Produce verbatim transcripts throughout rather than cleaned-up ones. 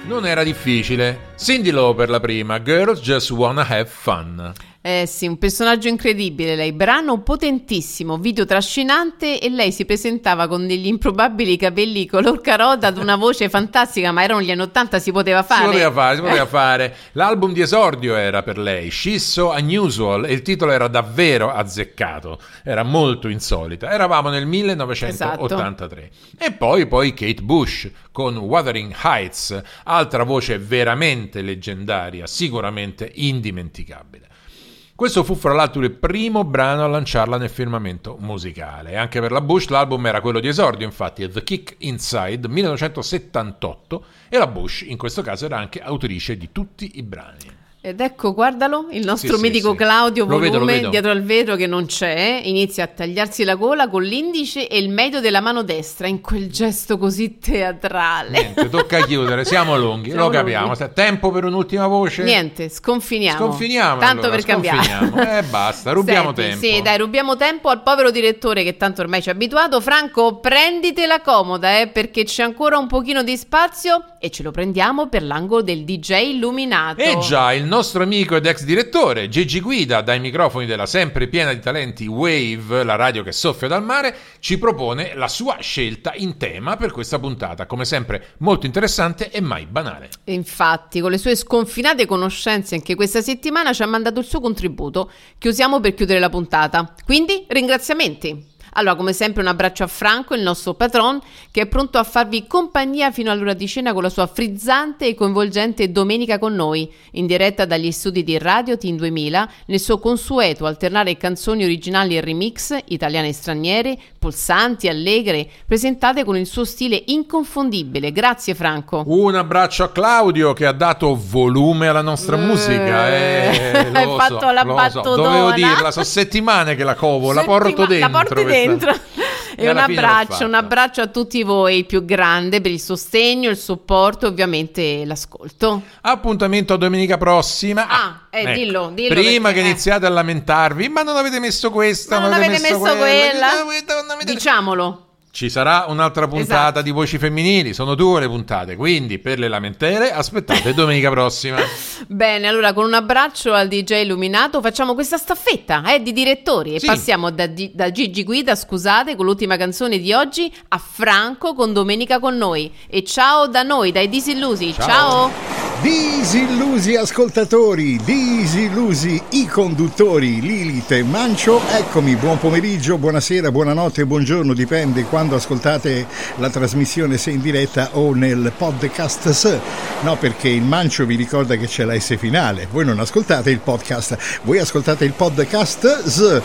Non era difficile. Cyndi Lauper la prima, Girls Just Wanna Have Fun. Eh sì, un personaggio incredibile lei, brano potentissimo, video trascinante e lei si presentava con degli improbabili capelli color carota ad una voce fantastica, ma erano gli anni ottanta, si poteva fare. Si poteva fare, si poteva fare. L'album di esordio era per lei, She's So Unusual, e il titolo era davvero azzeccato, era molto insolita. Eravamo nel millenovecentottantatré. Esatto. E poi, poi Kate Bush con Wuthering Heights, altra voce veramente leggendaria, sicuramente indimenticabile. Questo fu fra l'altro il primo brano a lanciarla nel firmamento musicale. Anche per la Bush l'album era quello di esordio, infatti, The Kick Inside millenovecentosettantotto, e la Bush in questo caso era anche autrice di tutti i brani. Ed ecco, guardalo, il nostro sì, mitico sì, Claudio sì. Volume, Lo vedo, lo vedo. dietro al vetro che non c'è, inizia a tagliarsi la gola con l'indice e il medio della mano destra in quel gesto così teatrale. Niente, tocca chiudere, siamo lunghi, siamo lo capiamo. lunghi. Tempo per un'ultima voce? Niente, sconfiniamo. Sconfiniamo. Tanto allora, per cambiare. Eh basta, rubiamo Senti, tempo. Sì, dai, rubiamo tempo al povero direttore che tanto ormai ci ha abituato. Franco, prenditela comoda, eh, perché c'è ancora un pochino di spazio e ce lo prendiamo per l'angolo del D J illuminato. E già, il nostro amico ed ex direttore Gigi Guida, dai microfoni della sempre piena di talenti Wave, la radio che soffia dal mare, ci propone la sua scelta in tema per questa puntata, come sempre molto interessante e mai banale. Infatti, con le sue sconfinate conoscenze anche questa settimana ci ha mandato il suo contributo che usiamo per chiudere la puntata. Quindi, ringraziamenti. Allora, come sempre, un abbraccio a Franco, il nostro patron, che è pronto a farvi compagnia fino all'ora di cena con la sua frizzante e coinvolgente Domenica con noi, in diretta dagli studi di Radio Team duemila, nel suo consueto alternare canzoni originali e remix, italiane e straniere, pulsanti, allegre, presentate con il suo stile inconfondibile. Grazie, Franco. Un abbraccio a Claudio, che ha dato volume alla nostra eh, musica. Eh, Hai lo fatto so, la lo battutona. So. Dovevo dirla, sono settimane che la covo, Settima- la porto dentro. La porti dentro. E, e un abbraccio, un abbraccio a tutti voi, il più grande, per il sostegno, il supporto e ovviamente l'ascolto. Appuntamento a domenica prossima. Ah, eh, ecco. dillo, dillo. Prima perché, che eh. iniziate a lamentarvi, ma non avete messo questa, Ma non avete messo, messo quella. quella. Non avete... Diciamolo. Ci sarà un'altra puntata Esatto. di Voci Femminili, sono due le puntate, quindi per le lamentele aspettate domenica prossima. Bene, allora con un abbraccio al D J illuminato facciamo questa staffetta eh, di direttori e sì. passiamo da, da Gigi Guida, scusate, con l'ultima canzone di oggi, a Franco con Domenica con noi. E ciao da noi, dai Disillusi, ciao! ciao. Disillusi ascoltatori, disillusi i conduttori, Lilith e Mancio, eccomi, buon pomeriggio, buonasera, buonanotte, buongiorno, dipende quando ascoltate la trasmissione, se in diretta o nel podcast. No, perché il Mancio vi ricorda che c'è la S finale, voi non ascoltate il podcast, voi ascoltate il podcast.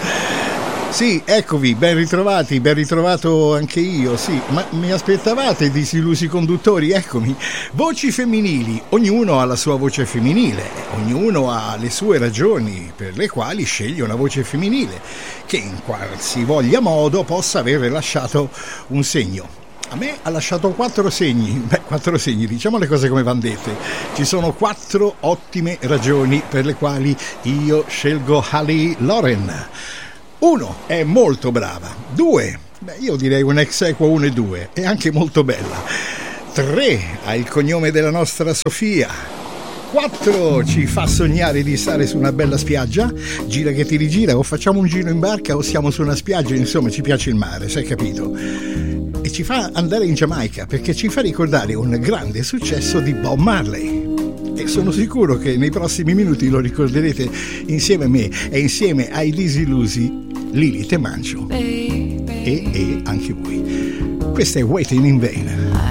Sì, eccovi, ben ritrovati, ben ritrovato anche io, sì, ma mi aspettavate disillusi conduttori? Eccomi, voci femminili, ognuno ha la sua voce femminile, ognuno ha le sue ragioni per le quali sceglie una voce femminile, che in qualsivoglia modo possa aver lasciato un segno. A me ha lasciato quattro segni, beh, quattro segni, diciamo le cose come van dette. Ci sono quattro ottime ragioni per le quali io scelgo Haley Loren. Uno, è molto brava. Due, beh, io direi un ex equo uno e due, è anche molto bella. Tre, ha il cognome della nostra Sofia. Quattro, ci fa sognare di stare su una bella spiaggia, gira che ti rigira, o facciamo un giro in barca o siamo su una spiaggia, insomma ci piace il mare, sai capito? E ci fa andare in Giamaica perché ci fa ricordare un grande successo di Bob Marley. E sono sicuro che nei prossimi minuti lo ricorderete insieme a me e insieme ai disillusi Lilith e Mancio e, e anche voi. Questa è Waiting in Vain.